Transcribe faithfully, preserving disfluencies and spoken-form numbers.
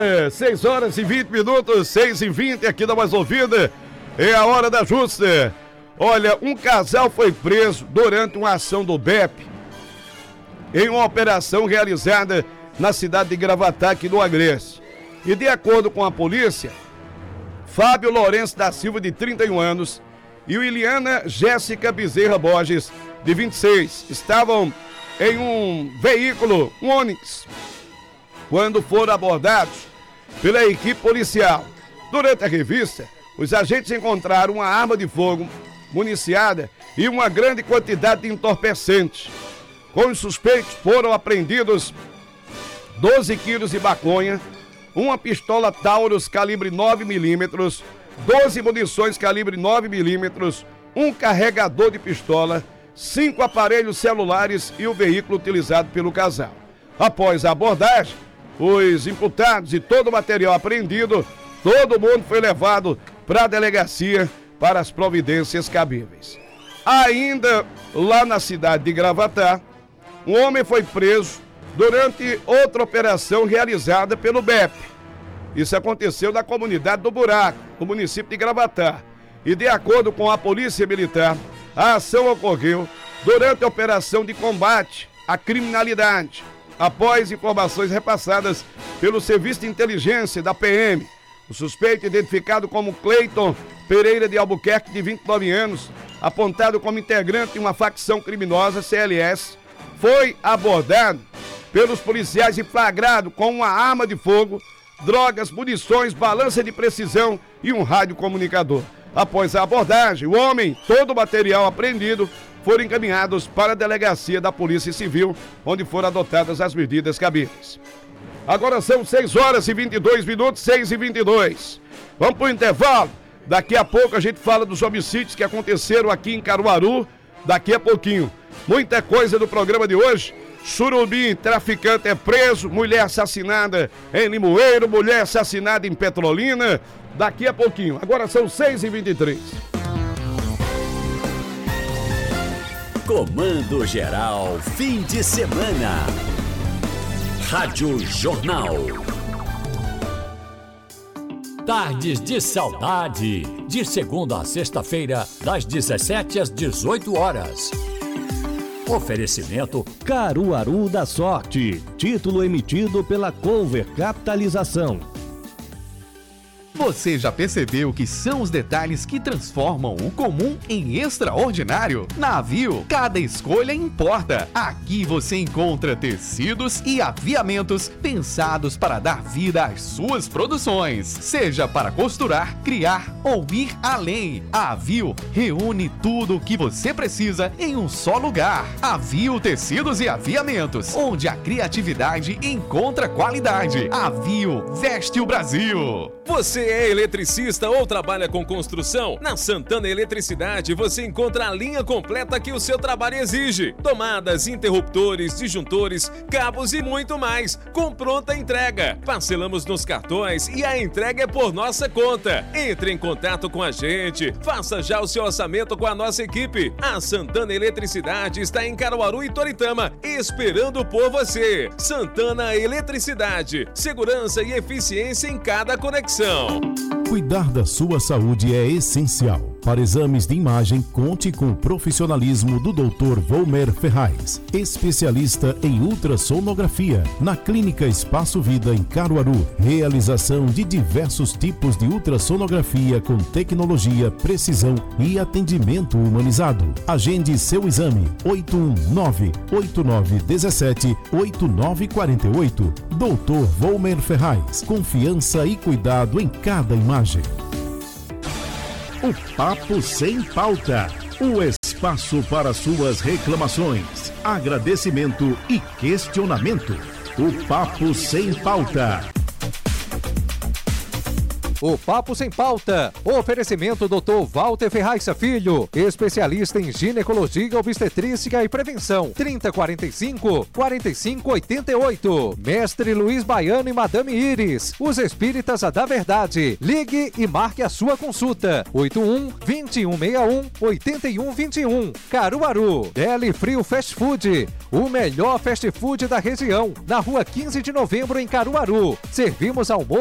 É, seis horas e vinte minutos, seis e vinte, aqui da Mais Ouvida, é a hora da justa. Olha, um casal foi preso durante uma ação do B E P em uma operação realizada na cidade de Gravatá, aqui no Agreste. E de acordo com a polícia, Fábio Lourenço da Silva, de trinta e um anos, e Iliana Jéssica Bezerra Borges, de vinte e seis, estavam em um veículo, um Onix, quando foram abordados pela equipe policial. Durante a revista, os agentes encontraram uma arma de fogo municiada e uma grande quantidade de entorpecentes. Com os suspeitos foram apreendidos doze quilos de maconha, uma pistola Taurus calibre nove milímetros, doze munições calibre nove milímetros, um carregador de pistola, cinco aparelhos celulares e o veículo utilizado pelo casal. Após a abordagem, os imputados e todo o material apreendido, todo mundo foi levado para a delegacia para as providências cabíveis. Ainda lá na cidade de Gravatá, um homem foi preso durante outra operação realizada pelo B E P. Isso aconteceu na comunidade do Buraco, no município de Gravatá. E de acordo com a Polícia Militar, a ação ocorreu durante a operação de combate à criminalidade, após informações repassadas pelo Serviço de Inteligência da P M. O suspeito, identificado como Cleiton Pereira de Albuquerque, de vinte e nove anos, apontado como integrante de uma facção criminosa, C L S, foi abordado pelos policiais e flagrado com uma arma de fogo, drogas, munições, balança de precisão e um radiocomunicador. Após a abordagem, o homem, todo o material apreendido, foram encaminhados para a delegacia da Polícia Civil, onde foram adotadas as medidas cabíveis. Agora são seis horas e vinte e dois minutos, seis e vinte e dois. Vamos para o intervalo. Daqui a pouco a gente fala dos homicídios que aconteceram aqui em Caruaru. Daqui a pouquinho. Muita coisa do programa de hoje. Surubim, traficante é preso. Mulher assassinada em Limoeiro. Mulher assassinada em Petrolina. Daqui a pouquinho. Agora são seis e vinte e três. Comando Geral, fim de semana. Rádio Jornal. Tardes de Saudade, de segunda a sexta-feira, das dezessete às dezoito horas. Oferecimento Caruaru da Sorte, título emitido pela Cover Capitalização. Você já percebeu o que são os detalhes que transformam o comum em extraordinário? Na Avio, cada escolha importa. Aqui você encontra tecidos e aviamentos pensados para dar vida às suas produções. Seja para costurar, criar ou ir além. A Avio reúne tudo o que você precisa em um só lugar. Avio Tecidos e Aviamentos, onde a criatividade encontra qualidade. Avio veste o Brasil. Você é eletricista ou trabalha com construção? Na Santana Eletricidade você encontra a linha completa que o seu trabalho exige. Tomadas, interruptores, disjuntores, cabos e muito mais. Com pronta entrega. Parcelamos nos cartões e a entrega é por nossa conta. Entre em contato com a gente. Faça já o seu orçamento com a nossa equipe. A Santana Eletricidade está em Caruaru e Toritama, esperando por você. Santana Eletricidade. Segurança e eficiência em cada conexão. Cuidar da sua saúde é essencial. Para exames de imagem, conte com o profissionalismo do doutor Volmer Ferraz, especialista em ultrassonografia, na Clínica Espaço Vida em Caruaru. Realização de diversos tipos de ultrassonografia com tecnologia, precisão e atendimento humanizado. Agende seu exame oito um nove, oito nove um sete, oito nove quatro oito. doutor Volmer Ferraz, confiança e cuidado em cada imagem. O Papo Sem Pauta, o espaço para suas reclamações, agradecimento e questionamento. O Papo Sem Pauta. o Papo Sem Pauta. Oferecimento doutor Walter Ferraz Filho, especialista em ginecologia, obstetrícia e prevenção. trinta, quarenta e cinco, quarenta e cinco, oitenta e oito. Mestre Luiz Baiano e Madame Iris, os espíritas da verdade. Ligue e marque a sua consulta. oito um, vinte e um sessenta e um, oitenta e um vinte e um. Caruaru. Deli Frio Fast Food, o melhor fast food da região. Na rua quinze de novembro, em Caruaru. Servimos almoço